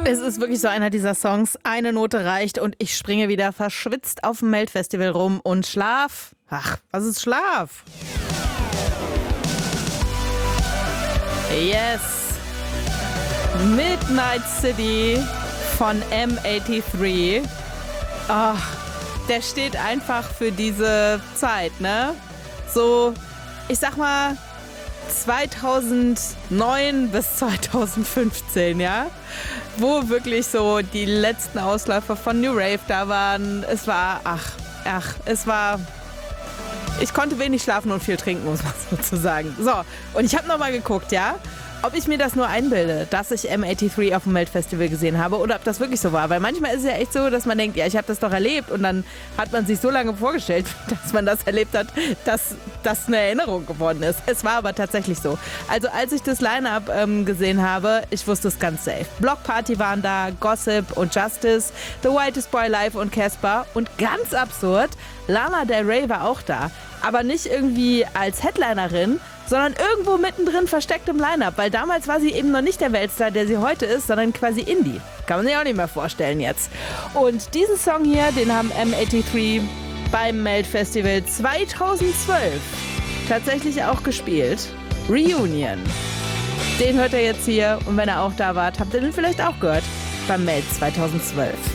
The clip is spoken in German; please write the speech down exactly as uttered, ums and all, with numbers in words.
Es ist wirklich so einer dieser Songs, eine Note reicht und ich springe wieder verschwitzt auf dem Melt-Festival rum und Schlaf. Ach, was ist Schlaf? Yes. Midnight City von M dreiundachtzig. Oh, der steht einfach für diese Zeit, ne? So, ich sag mal, zweitausendneun bis zweitausendfünfzehn, ja? Wo wirklich so die letzten Ausläufer von New Rave da waren. Es war, ach, ach, es war... Ich konnte wenig schlafen und viel trinken, muss man sozusagen. So, und ich habe nochmal geguckt, ja, ob ich mir das nur einbilde, dass ich M dreiundachtzig auf dem Melt-Festival gesehen habe oder ob das wirklich so war. Weil manchmal ist es ja echt so, dass man denkt, ja, ich habe das doch erlebt und dann hat man sich so lange vorgestellt, dass man das erlebt hat, dass das eine Erinnerung geworden ist. Es war aber tatsächlich so. Also als ich das Line-Up ähm, gesehen habe, ich wusste es ganz safe. Block Party waren da, Gossip und Justice, The Whitest Boy Live und Casper und ganz absurd, Lana Del Rey war auch da. Aber nicht irgendwie als Headlinerin, sondern irgendwo mittendrin versteckt im Line-Up, weil damals war sie eben noch nicht der Weltstar, der sie heute ist, sondern quasi Indie. Kann man sich auch nicht mehr vorstellen jetzt. Und diesen Song hier, den haben M dreiundachtzig beim Melt-Festival zweitausendzwölf tatsächlich auch gespielt. Reunion. Den hört ihr jetzt hier und wenn ihr auch da wart, habt ihr den vielleicht auch gehört beim Melt zweitausendzwölf.